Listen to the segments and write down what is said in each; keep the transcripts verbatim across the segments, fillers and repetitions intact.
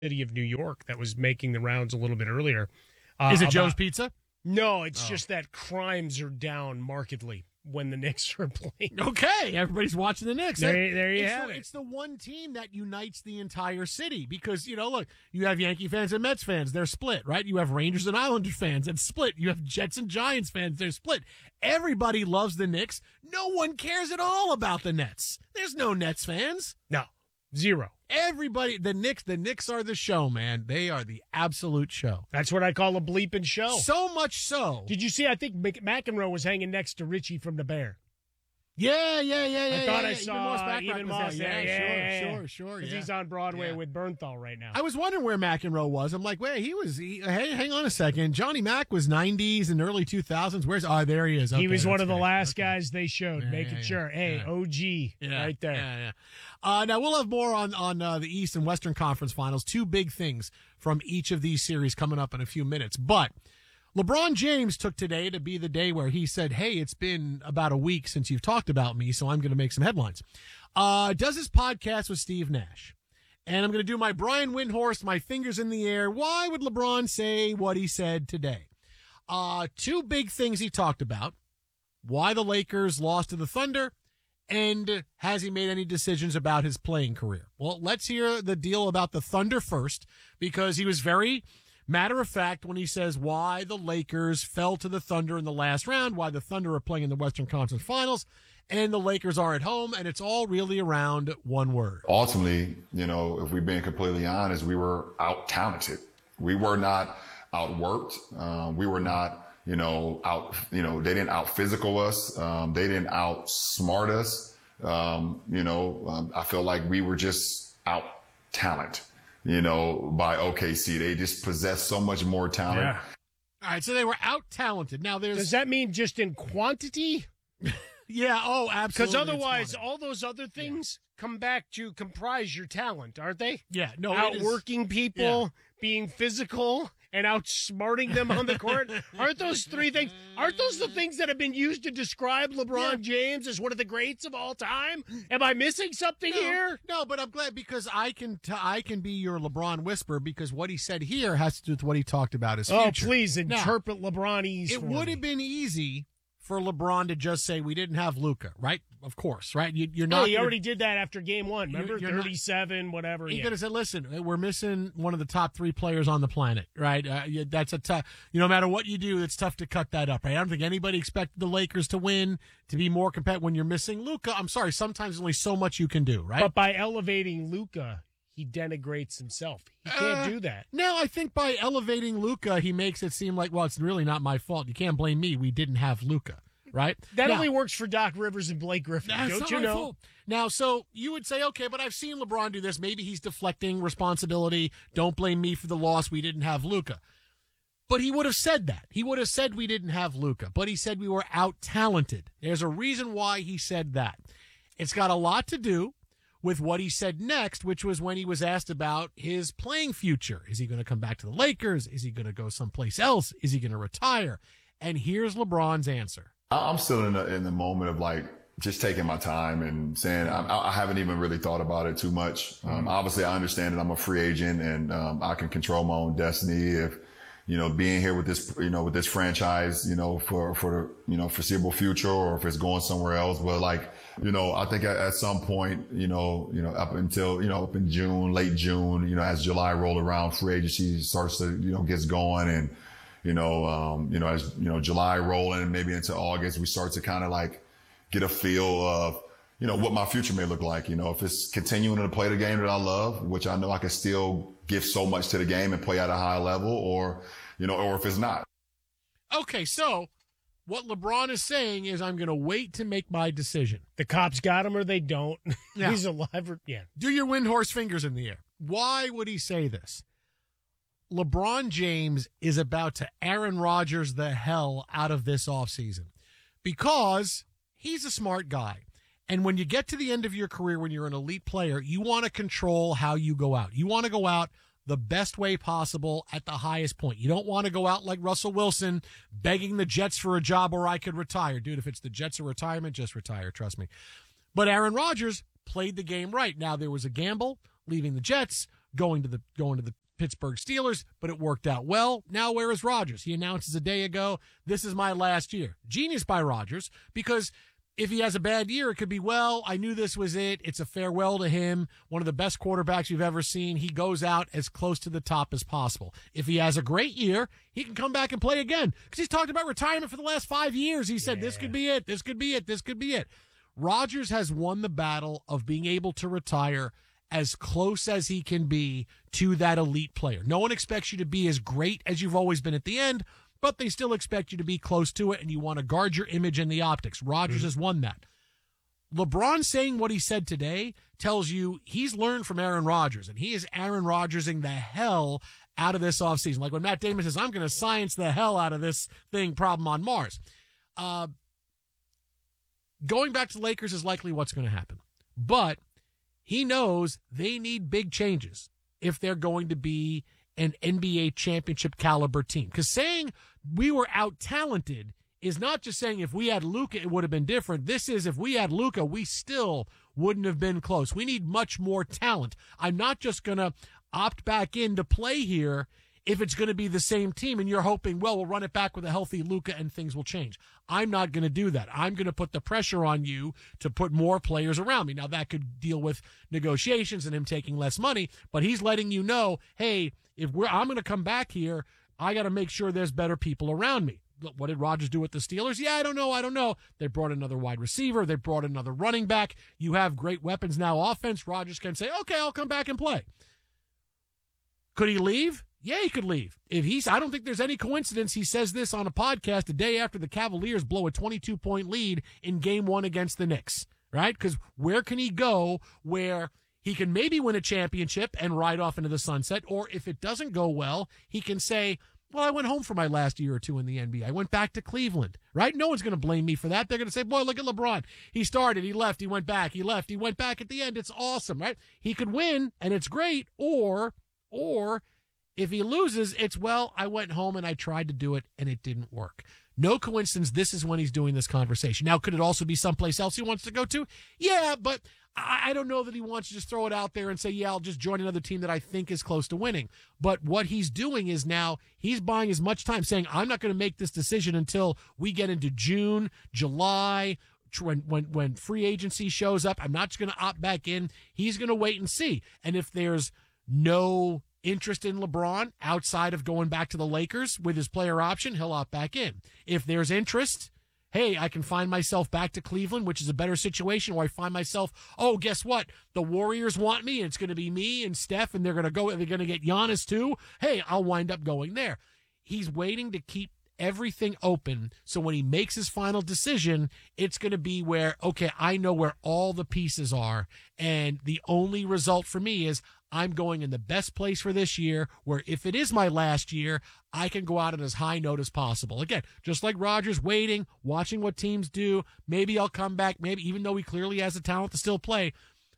city of New York that was making the rounds a little bit earlier. Uh, Is it about, Joe's Pizza? No, it's oh. just that crimes are down markedly when the Knicks are playing. Okay, everybody's watching the Knicks. There, there you it's have the, it. It's the one team that unites the entire city because, you know, look, you have Yankee fans and Mets fans. They're split, right? You have Rangers and Islanders fans. That's split. You have Jets and Giants fans. They're split. Everybody loves the Knicks. No one cares at all about the Nets. There's no Nets fans. No, zero. Everybody, the Knicks, the Knicks are the show, man. They are the absolute show. That's what I call a bleeping show. So much so. Did you see? I think Mc- McEnroe was hanging next to Richie from the Bear. Yeah, yeah, yeah, yeah. I thought yeah, I yeah. saw Even Moss there. there. Yeah, Yeah, sure, yeah, yeah. sure, sure. Because Yeah. he's on Broadway yeah. with Bernthal right now. I was wondering where McEnroe was. I'm like, wait, he was. He, hey, hang on a second. Johnny Mac was nineties and early two thousands. Where's? Oh, there he is. Okay, he was one of the great. last okay. guys they showed, Yeah, making yeah, sure. yeah. Hey, Yeah. O G, Yeah, right there. Yeah, yeah. Uh, now we'll have more on on uh, the East and Western Conference Finals. Two big things from each of these series coming up in a few minutes, but. LeBron James took today to be the day where he said, hey, it's been about a week since you've talked about me, so I'm going to make some headlines. Uh, does his podcast with Steve Nash. And I'm going to do my Brian Windhorst, my fingers in the air. Why would LeBron say what he said today? Uh, two big things he talked about. Why the Lakers lost to the Thunder. And has he made any decisions about his playing career? Well, let's hear the deal about the Thunder first, because he was very... matter of fact, when he says why the Lakers fell to the Thunder in the last round, why the Thunder are playing in the Western Conference Finals, and the Lakers are at home, and it's all really around one word. Ultimately, you know, if we're being completely honest, we were out-talented. We were not outworked. Um, we were not, you know, out, you know, they didn't out-physical us. Um, they didn't outsmart us. Um, you know, um, I feel like we were just out-talent. You know, by O K C. They just possess so much more talent. Yeah. All right, so they were out-talented. Now, there's... Does that mean just in quantity? Yeah, oh, absolutely. Because otherwise, all those other things yeah. come back to comprise your talent, aren't they? Yeah, no, Outworking is... people, yeah. being physical, and outsmarting them on the court. Aren't those three things? Aren't those the things that have been used to describe LeBron yeah. James as one of the greats of all time? Am I missing something no, here? No, but I'm glad because I can t- I can be your LeBron whisperer because what he said here has to do with what he talked about his oh, future. Oh, please interpret now, LeBronese. It would me. have been easy for LeBron to just say we didn't have Luka, right? Of course, right? You, you're not. Oh, he gonna, already did that after game one. Remember, you're, you're thirty-seven, not, whatever. He yeah. could have said, "Listen, we're missing one of the top three players on the planet, right? Uh, that's a tough. You know, no matter what you do, it's tough to cut that up, right? I don't think anybody expected the Lakers to win, to be more competitive when you're missing Luka. I'm sorry, sometimes there's only so much you can do, right? But by elevating Luka, he denigrates himself. He can't uh, do that. No, I think by elevating Luka, he makes it seem like, well, it's really not my fault. You can't blame me. We didn't have Luka. Right? That now, only works for Doc Rivers and Blake Griffin. Don't you know? Fault. Now, so you would say, okay, but I've seen LeBron do this. Maybe he's deflecting responsibility. Don't blame me for the loss. We didn't have Luka. But he would have said that. He would have said we didn't have Luka. But he said we were out-talented. There's a reason why he said that. It's got a lot to do with what he said next, which was when he was asked about his playing future. Is he going to come back to the Lakers? Is he going to go someplace else? Is he going to retire? And here's LeBron's answer. I'm still in the, in the moment of like just taking my time and saying I, I haven't even really thought about it too much. Um, mm-hmm. Obviously, I understand that I'm a free agent and um, I can control my own destiny. If you know, being here with this, you know, with this franchise, you know, for for the you know foreseeable future, or if it's going somewhere else. But like, you know, I think at, at some point, you know, you know, up until you know, up in June, late June, you know, as July rolled around, free agency starts to you know gets going and. You know, um, you know, as, you know, July rolling and maybe into August, we start to kind of like get a feel of, you know, what my future may look like. You know, if it's continuing to play the game that I love, which I know I can still give so much to the game and play at a high level, or, you know, or if it's not. Okay. So what LeBron is saying is I'm going to wait to make my decision. The cops got him or they don't. Yeah. He's alive. Or, yeah. Do your Windhorse fingers in the air. Why would he say this? LeBron James is about to Aaron Rodgers the hell out of this offseason because he's a smart guy. And when you get to the end of your career, when you're an elite player, you want to control how you go out. You want to go out the best way possible at the highest point. You don't want to go out like Russell Wilson begging the Jets for a job or I could retire. Dude, if it's the Jets or retirement, just retire. Trust me. But Aaron Rodgers played the game right. Now, there was a gamble leaving the Jets, going to the going to the Pittsburgh Steelers, but it worked out well. Now where is Rodgers? He announces a day ago, this is my last year. Genius by Rodgers, because if he has a bad year, it could be, well, I knew this was it. It's a farewell to him. One of the best quarterbacks you've ever seen. He goes out as close to the top as possible. If he has a great year, he can come back and play again, because he's talked about retirement for the last five years. He said, yeah. this could be it. This could be it. This could be it. Rodgers has won the battle of being able to retire as close as he can be to that elite player. No one expects you to be as great as you've always been at the end, but they still expect you to be close to it, and you want to guard your image and the optics. Rodgers mm-hmm. has won that. LeBron saying what he said today tells you he's learned from Aaron Rodgers, and he is Aaron Rodgersing the hell out of this offseason. Like when Matt Damon says, I'm going to science the hell out of this thing problem on Mars. Uh, going back to the Lakers is likely what's going to happen. But he knows they need big changes if they're going to be an N B A championship caliber team. Because saying we were out-talented is not just saying if we had Luka, it would have been different. This is if we had Luka, we still wouldn't have been close. We need much more talent. I'm not just going to opt back in to play here if it's going to be the same team and you're hoping, well, we'll run it back with a healthy Luka and things will change. I'm not going to do that. I'm going to put the pressure on you to put more players around me. Now, that could deal with negotiations and him taking less money, but he's letting you know, hey, if we're I'm going to come back here, I got to make sure there's better people around me. What did Rodgers do with the Steelers? Yeah, I don't know. I don't know. They brought another wide receiver. They brought another running back. You have great weapons now offense. Rodgers can say, okay, I'll come back and play. Could he leave? Yeah, he could leave. If he's, I don't think there's any coincidence he says this on a podcast the day after the Cavaliers blow a twenty-two point lead in game one against the Knicks, right? Because where can he go where he can maybe win a championship and ride off into the sunset? Or if it doesn't go well, he can say, well, I went home for my last year or two in the N B A. I went back to Cleveland, right? No one's going to blame me for that. They're going to say, boy, look at LeBron. He started, he left, he went back, he left, he went back at the end. It's awesome, right? He could win, and it's great. Or, or if he loses, it's, well, I went home and I tried to do it, and it didn't work. No coincidence, this is when he's doing this conversation. Now, could it also be someplace else he wants to go to? Yeah, but I, I don't know that he wants to just throw it out there and say, yeah, I'll just join another team that I think is close to winning. But what he's doing is now he's buying as much time, saying, I'm not going to make this decision until we get into June, July, when, when, when free agency shows up. I'm not just going to opt back in. He's going to wait and see. And if there's no interest in LeBron outside of going back to the Lakers with his player option, he'll opt back in. If there's interest, hey, I can find myself back to Cleveland, which is a better situation, or I find myself, oh, guess what? The Warriors want me, and it's going to be me and Steph, and they're going to go, they're going to get Giannis too. Hey, I'll wind up going there. He's waiting to keep everything open, so when he makes his final decision, it's going to be where, okay, I know where all the pieces are, and the only result for me is I'm going in the best place for this year, where if it is my last year, I can go out on as high note as possible. Again, just like Rodgers, waiting, watching what teams do. Maybe I'll come back, maybe even though he clearly has the talent to still play.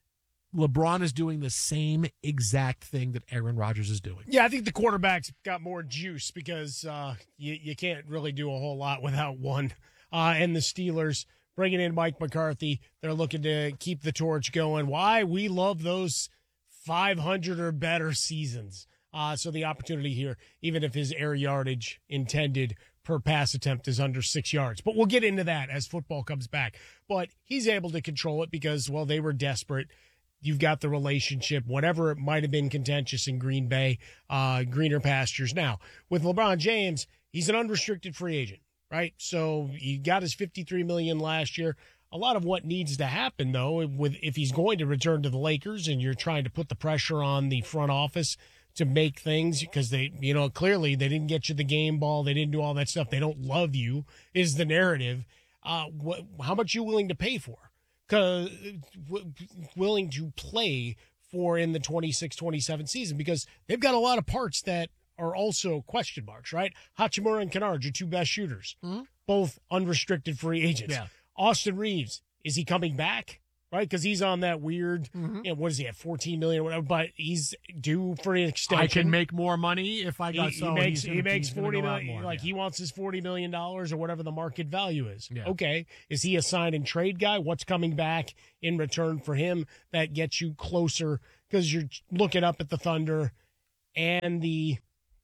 LeBron is doing the same exact thing that Aaron Rodgers is doing. Yeah, I think the quarterback's got more juice because uh, you, you can't really do a whole lot without one. Uh, and the Steelers bringing in Mike McCarthy, they're looking to keep the torch going. Why? We love those five hundred or better seasons. Uh, so the opportunity here, even if his air yardage intended per pass attempt is under six yards. But we'll get into that as football comes back. But he's able to control it because, well, they were desperate. You've got the relationship, whatever it might have been contentious in Green Bay, uh, greener pastures. Now, with LeBron James, he's an unrestricted free agent, right? So he got his fifty-three million dollars last year. A lot of what needs to happen, though, with if he's going to return to the Lakers and you're trying to put the pressure on the front office to make things, because they, you know, clearly they didn't get you the game ball, they didn't do all that stuff, they don't love you, is the narrative. Uh, what, how much you willing to pay for? Cause, w- willing to play for in the twenty-six twenty-seven season, because they've got a lot of parts that are also question marks, right? Hachimura and Kennard, your two best shooters, mm-hmm. both unrestricted free agents. Yeah. Austin Reeves, is he coming back? right? Because he's on that weird, mm-hmm. you know, what is he at, fourteen million or whatever, but he's due for an extension. I can make more money if I got he, so he makes, he's gonna, he makes he's forty million, million, more, like yeah. he wants his forty million dollars or whatever the market value is. Yeah. Okay. Is he a sign and trade guy? What's coming back in return for him that gets you closer? Because you're looking up at the Thunder and the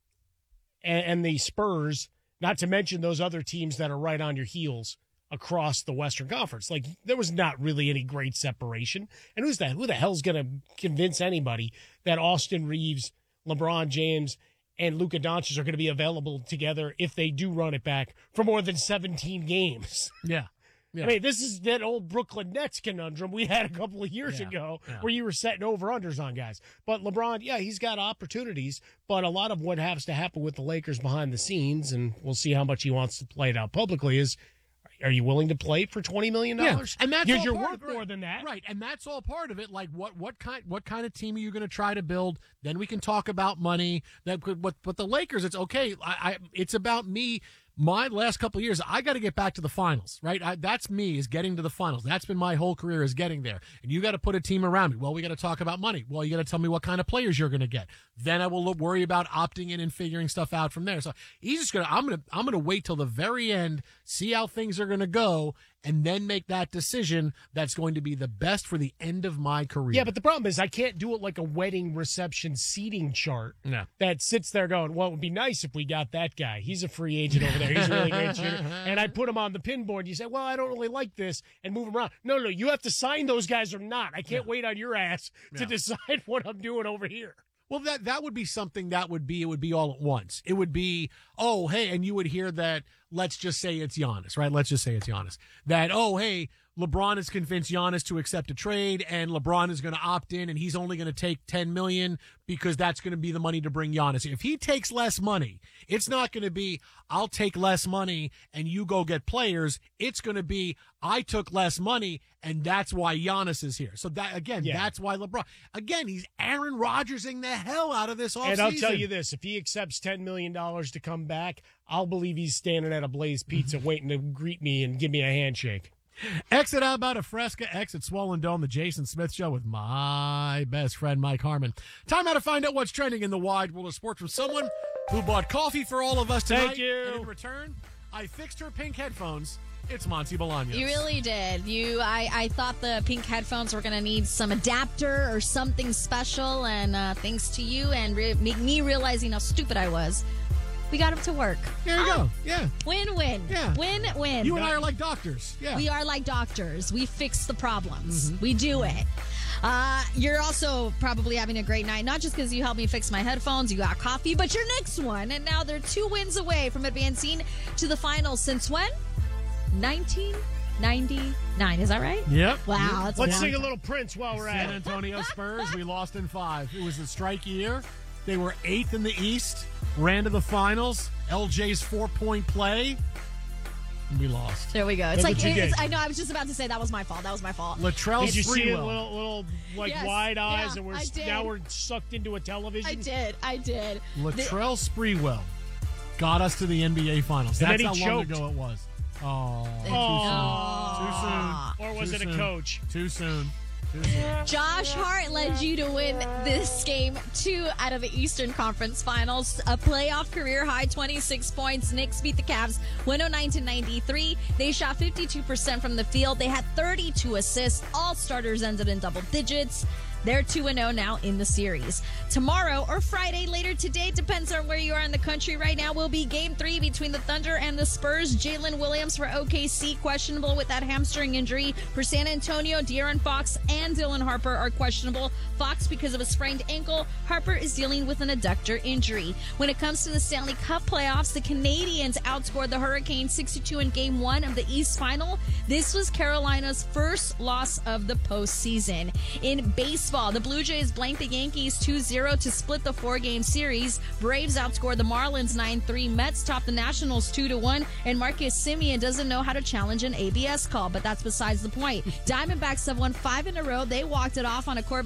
and, and the Spurs, not to mention those other teams that are right on your heels across the Western Conference. Like, there was not really any great separation. And who's that? Who the hell's going to convince anybody that Austin Reeves, LeBron James, and Luka Doncic are going to be available together if they do run it back for more than seventeen games? Yeah. Yeah. I mean, this is that old Brooklyn Nets conundrum we had a couple of years yeah, ago yeah. where you were setting over-unders on guys. But LeBron, yeah, he's got opportunities, but a lot of what has to happen with the Lakers behind the scenes, and we'll see how much he wants to play it out publicly, is are you willing to play for twenty million dollars? Yeah. And that's because all you're part worth of it. more than that. Right, and that's all part of it. Like, what what kind what kind of team are you going to try to build? Then we can talk about money. That could, but, but the Lakers, it's okay. I, I it's about me. My last couple of years, I got to get back to the finals, right? I, that's me, is getting to the finals. That's been my whole career, is getting there. And you got to put a team around me. Well, we got to talk about money. Well, you got to tell me what kind of players you're going to get. Then I will look, worry about opting in and figuring stuff out from there. So he's just gonna, I'm gonna, I'm gonna wait till the very end, see how things are going to go, and then make that decision that's going to be the best for the end of my career. Yeah, but the problem is I can't do it like a wedding reception seating chart no. that sits there going, well, it would be nice if we got that guy. He's a free agent over there. He's a really great shooter. And I put him on the pin board. You say, well, I don't really like this, and move him around. No, no, you have to sign those guys or not. I can't yeah. wait on your ass to yeah. decide what I'm doing over here. Well, that that would be something that would be, it would be all at once. It would be, oh, hey, and you would hear that, let's just say it's Giannis, right? Let's just say it's Giannis. That, oh, hey, LeBron has convinced Giannis to accept a trade, and LeBron is going to opt in, and he's only going to take ten million dollars because that's going to be the money to bring Giannis. If he takes less money, it's not going to be, I'll take less money and you go get players. It's going to be, I took less money, and that's why Giannis is here. So that, again, yeah. that's why LeBron, again, he's Aaron Rodgersing the hell out of this offseason. And I'll tell you this, if he accepts ten million dollars to come back, I'll believe he's standing at a Blaze Pizza waiting to greet me and give me a handshake. Exit Alberta Fresca, exit Swollen Dome, the Jason Smith Show with my best friend, Mike Harmon. Time now to find out what's trending in the wide world of sports from someone who bought coffee for all of us tonight. Thank you. And in return, I fixed her pink headphones. It's Monty Bolaños. You really did. You, I, I thought the pink headphones were going to need some adapter or something special, and uh, thanks to you and re- me realizing how stupid I was, we got them to work. There you oh. go. Yeah. Win-win. Yeah. Win-win. You and I are like doctors. Yeah. We are like doctors. We fix the problems. Mm-hmm. We do it. Uh, you're also probably having a great night, not just because you helped me fix my headphones, you got coffee, but your next one. And now they're two wins away from advancing to the finals since when? nineteen ninety-nine. Is that right? Yep. Wow. That's Let's a sing a little Prince while we're at San it. Antonio Spurs, we lost in five. It was a strike year. They were eighth in the East, ran to the finals. L J's four-point play, and we lost. There we go. It's Look like, what you it's, did. I know, I was just about to say that was my fault. That was my fault. Latrell Did you see it? Sprewell. Little, little like Yes, wide eyes, yeah, and we're I did. now we're sucked into a television. I did. I did. Latrell Sprewell got us to the N B A Finals. And That's then he how long choked. ago it was. Oh, Oh. too soon. Too soon. Or was Too it a soon. coach? Too soon. Too soon. Josh Hart led you to win this game, two out of the Eastern Conference Finals. A playoff career high, twenty-six points. Knicks beat the Cavs one oh nine to ninety-three. They shot fifty-two percent from the field. They had thirty-two assists. All starters ended in double digits. They're two and oh now in the series. Tomorrow or Friday later today, depends on where you are in the country right now, will be game three between the Thunder and the Spurs. Jalen Williams for O K C, questionable with that hamstring injury. For San Antonio, De'Aaron Fox and Dylan Harper are questionable. Fox because of a sprained ankle. Harper is dealing with an adductor injury. When it comes to the Stanley Cup playoffs, the Canadians outscored the Hurricanes sixty-two in game one of the East Final. This was Carolina's first loss of the postseason. In baseball, the Blue Jays blanked the Yankees two zero to split the four-game series. Braves outscored the Marlins nine three. Mets topped the Nationals two to one. And Marcus Semien doesn't know how to challenge an A B S call, but that's besides the point. Diamondbacks have won five in a row. They walked it off on a Corbin Carroll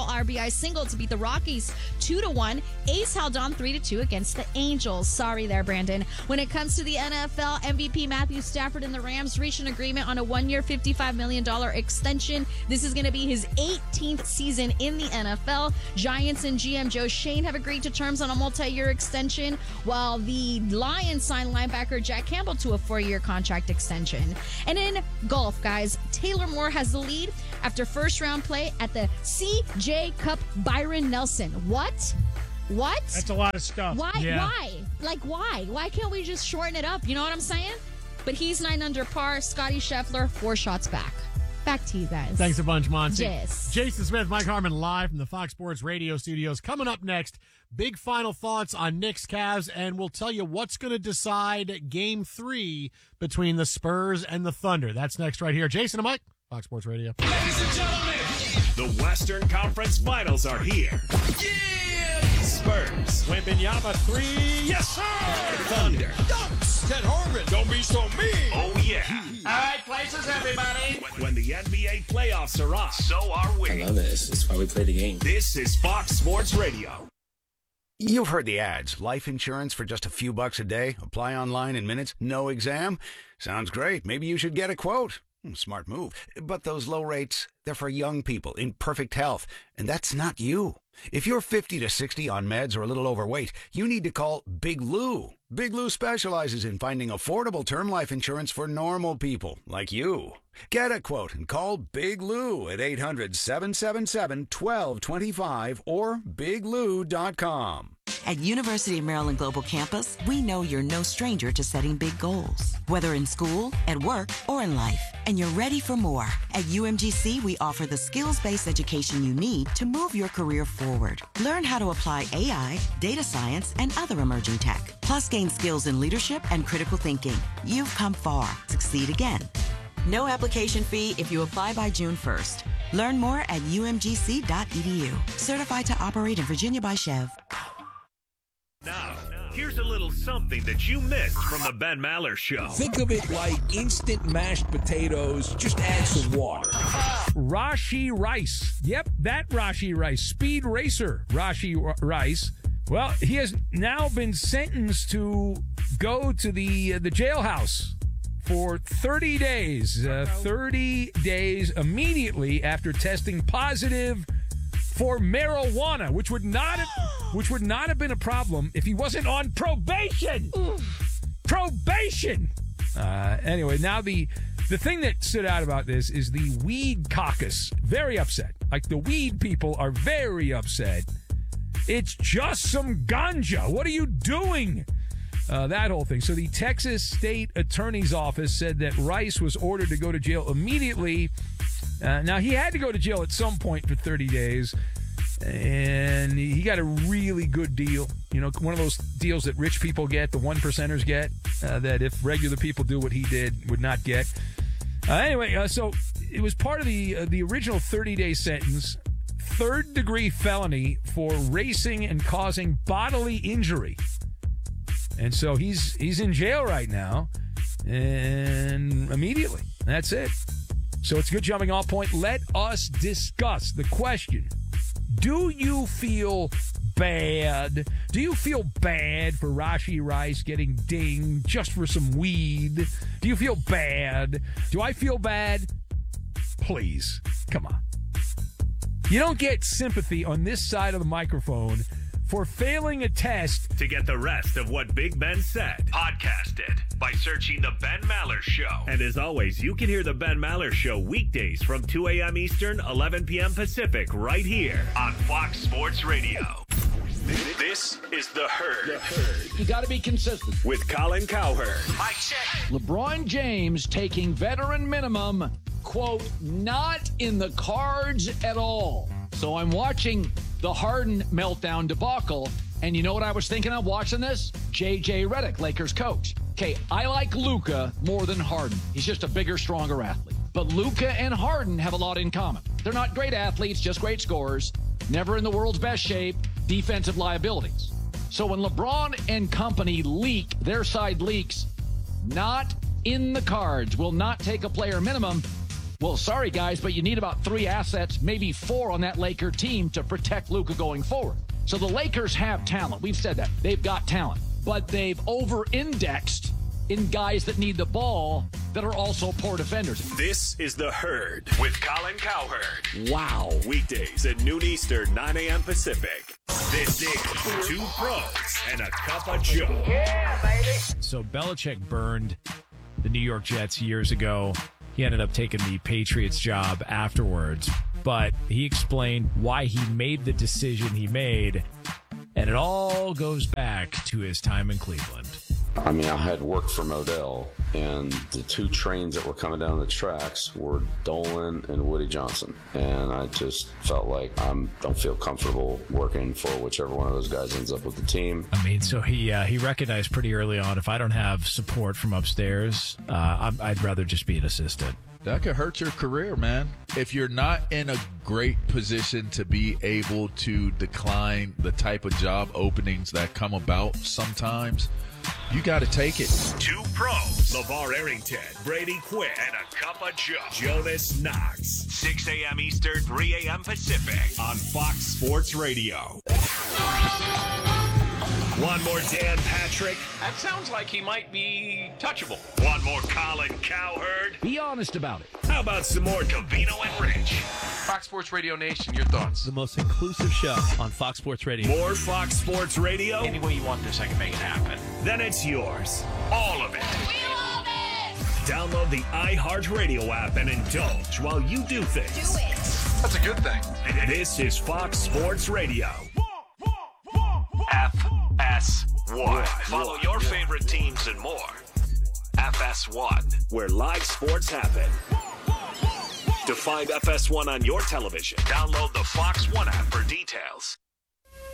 overall R B I single to beat the Rockies two to one. Ace held on three to two against the Angels. Sorry there, Brandon. When it comes to the N F L, M V P Matthew Stafford and the Rams reached an agreement on a one-year, fifty-five million dollars extension. This is going to be his eighteenth season in the N F L. Giants and G M Joe Shane have agreed to terms on a multi-year extension, while the Lions signed linebacker Jack Campbell to a four-year contract extension. And in golf, guys, Taylor Moore has the lead after first-round play at the C J Cup. Byron Nelson. What? What? That's a lot of stuff. Why? Yeah. Why? Like, why? Why can't we just shorten it up? You know what I'm saying? But he's nine under par. Scotty Scheffler, four shots back. Back to you guys. Thanks a bunch, Monty. Yes. Jason Smith, Mike Harmon, live from the Fox Sports Radio studios. Coming up next, big final thoughts on Knicks Cavs, and we'll tell you what's going to decide Game Three between the Spurs and the Thunder. That's next right here. Jason and Mike, Fox Sports Radio. Ladies and gentlemen, the Western Conference Finals are here. Yeah! Spurs. Wembanyama three. Yes, sir! Thunder. Dunks. Ted Harvin. Don't be so mean. Oh, yeah. All right, places, everybody. When, when the N B A playoffs are on, so are we. I love it. It's why we play the game. This is Fox Sports Radio. You've heard the ads. Life insurance for just a few bucks a day. Apply online in minutes. No exam. Sounds great. Maybe you should get a quote. Smart move. But those low rates, they're for young people in perfect health. And that's not you. If you're fifty to sixty on meds or a little overweight, you need to call Big Lou. Big Lou specializes in finding affordable term life insurance for normal people like you. Get a quote and call Big Lou at eight hundred, seven seven seven, one two two five or big lou dot com. At University of Maryland Global Campus, we know you're no stranger to setting big goals, whether in school, at work, or in life. And you're ready for more. At U M G C, we offer the skills-based education you need to move your career forward. Learn how to apply A I, data science, and other emerging tech. Plus, gain skills in leadership and critical thinking. You've come far. Succeed again. No application fee if you apply by June first. Learn more at u m g c dot e d u. Certified to operate in Virginia by Chev. Now, here's a little something that you missed from the Ben Maller Show. Think of it like instant mashed potatoes, just add some water. Rashee Rice. Yep, that Rashee Rice. Speed racer Rashee Rice. Well, he has now been sentenced to go to the uh, the jailhouse for thirty days. Uh, thirty days immediately after testing positive for marijuana, which would not have, which would not have been a problem if he wasn't on probation. Probation. Uh, anyway, now the the thing that stood out about this is the weed caucus. Very upset. Like, the weed people are very upset. It's just some ganja. What are you doing? Uh, that whole thing. So the Texas State Attorney's Office said that Rice was ordered to go to jail immediately. Uh, now, he had to go to jail at some point for thirty days, and he got a really good deal. You know, one of those deals that rich people get, the one percenters get, uh, that if regular people do what he did, would not get. Uh, anyway, uh, so it was part of the uh, the original thirty-day sentence, third-degree felony for racing and causing bodily injury. And so he's he's in jail right now, and immediately. That's it. So it's a good jumping off point. Let us discuss the question. Do you feel bad? Do you feel bad for Rashee Rice getting dinged just for some weed? Do you feel bad? Do I feel bad? Please, come on. You don't get sympathy on this side of the microphone for failing a test. To get the rest of what Big Ben said, podcast it by searching The Ben Maller Show. And as always, you can hear The Ben Maller Show weekdays from two a.m. Eastern, eleven p.m. Pacific, right here on Fox Sports Radio. This is The Herd. The Herd. You got to be consistent. With Colin Cowherd. Mike check. LeBron James taking veteran minimum, quote, not in the cards at all. So I'm watching the Harden meltdown debacle, and you know what I was thinking of watching this? J J Redick, Lakers coach. Okay, I like Luka more than Harden. He's just a bigger, stronger athlete. But Luka and Harden have a lot in common. They're not great athletes, just great scorers, never in the world's best shape, defensive liabilities. So when LeBron and company leak, their side leaks, not in the cards, will not take a player minimum. Well, sorry, guys, but you need about three assets, maybe four on that Laker team to protect Luka going forward. So the Lakers have talent. We've said that. They've got talent. But they've over-indexed in guys that need the ball that are also poor defenders. This is The Herd with Colin Cowherd. Wow. Weekdays at noon Eastern, nine a.m. Pacific. This is Two Pros and a Cup of Joe. Yeah, baby. So Belichick burned the New York Jets years ago. He ended up taking the Patriots job afterwards, but he explained why he made the decision he made, and it all goes back to his time in Cleveland. I mean, I had worked for Modell, and the two trains that were coming down the tracks were Dolan and Woody Johnson. And I just felt like I don't feel comfortable working for whichever one of those guys ends up with the team. I mean, so he uh, he recognized pretty early on, if I don't have support from upstairs, uh, I'm, I'd rather just be an assistant. That could hurt your career, man. If you're not in a great position to be able to decline the type of job openings that come about sometimes, you got to take it. Two Pros. LeVar Arrington, Brady Quinn, and a Cup of Joe. Jonas Knox. six a.m. Eastern, three a.m. Pacific on Fox Sports Radio. One more Dan Patrick. That sounds like he might be touchable. One more Colin Cowherd. Be honest about it. How about some more Covino and Rich? Fox Sports Radio Nation, your thoughts? The most inclusive show on Fox Sports Radio. More Fox Sports Radio? Any way you want this, I can make it happen. Then it's yours. All of it. We love it. Download the iHeartRadio app and indulge while you do things. Do it. That's a good thing. This is Fox Sports Radio. F S one. Follow your favorite teams and more. F S one, where live sports happen. To find F S one on your television, download the Fox One app for details.